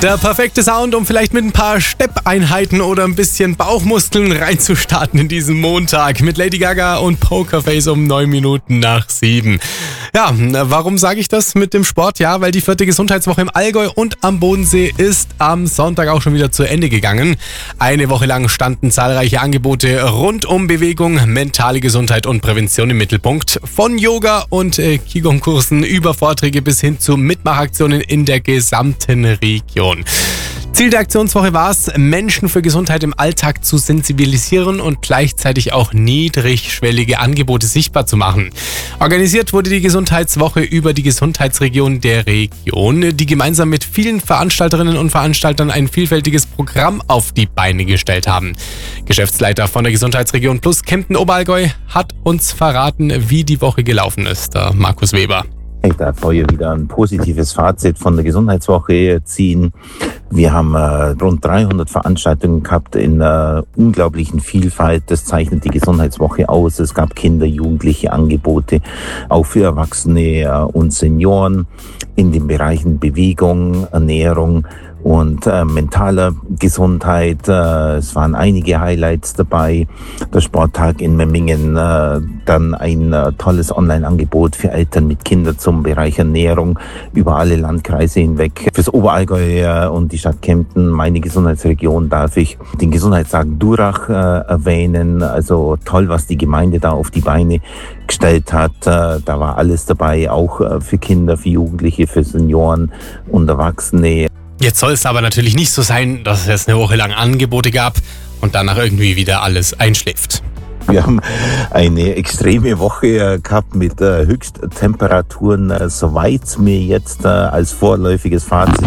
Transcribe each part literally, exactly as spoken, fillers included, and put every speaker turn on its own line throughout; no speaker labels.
Der perfekte Sound, um vielleicht mit ein paar Steppeinheiten oder ein bisschen Bauchmuskeln reinzustarten in diesen Montag mit Lady Gaga und Pokerface um neun Minuten nach sieben. Ja, warum sage ich das mit dem Sport? Ja, weil die vierte Gesundheitswoche im Allgäu und am Bodensee ist am Sonntag auch schon wieder zu Ende gegangen. Eine Woche lang standen zahlreiche Angebote rund um Bewegung, mentale Gesundheit und Prävention im Mittelpunkt. Von Yoga und äh, Qigong-Kursen über Vorträge bis hin zu Mitmachaktionen in der gesamten Region. Ziel der Aktionswoche war es, Menschen für Gesundheit im Alltag zu sensibilisieren und gleichzeitig auch niedrigschwellige Angebote sichtbar zu machen. Organisiert wurde die Gesundheitswoche über die Gesundheitsregion der Region, die gemeinsam mit vielen Veranstalterinnen und Veranstaltern ein vielfältiges Programm auf die Beine gestellt haben. Geschäftsleiter von der Gesundheitsregion Plus Kempten Oberallgäu hat uns verraten, wie die Woche gelaufen ist. Der Markus Weber.
Ich darf heute wieder ein positives Fazit von der Gesundheitswoche ziehen. Wir haben äh, rund dreihundert Veranstaltungen gehabt in äh, unglaublichen Vielfalt. Das zeichnet die Gesundheitswoche aus. Es gab Kinder-, Jugendliche Angebote, auch für Erwachsene äh, und Senioren in den Bereichen Bewegung, Ernährung und äh, mentaler Gesundheit. Äh, es waren einige Highlights dabei. Der Sporttag in Memmingen, äh, dann ein äh, tolles Online-Angebot für Eltern mit Kindern zum Bereich Ernährung über alle Landkreise hinweg. Fürs Oberallgäu äh, und die Stadt Kempten, meine Gesundheitsregion, darf ich den Gesundheitstag Durach äh, erwähnen. Also toll, was die Gemeinde da auf die Beine gestellt hat. Äh, da war alles dabei, auch äh, für Kinder, für Jugendliche, für Senioren und Erwachsene.
Jetzt soll es aber natürlich nicht so sein, dass es eine Woche lang Angebote gab und danach irgendwie wieder alles einschläft.
Wir haben eine extreme Woche gehabt mit äh, Höchsttemperaturen, äh, soweit mir jetzt äh, als vorläufiges Fazit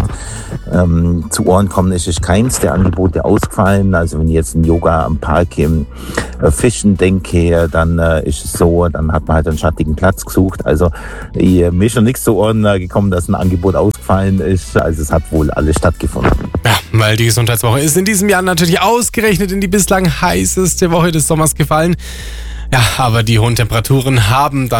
ähm, zu Ohren kommen ist, ist keins der Angebote ausgefallen. Also wenn ich jetzt ein Yoga am Park im äh, Fischen denke, dann äh, ist es so, dann hat man halt einen schattigen Platz gesucht. Also ich, mir ist schon nichts zu Ohren äh, gekommen, dass ein Angebot ausgefallen ist. Also es hat wohl alles stattgefunden.
Ja, weil die Gesundheitswoche ist in diesem Jahr natürlich ausgerechnet in die bislang heißeste Woche des Sommers gefallen. Ja, aber die hohen Temperaturen haben dann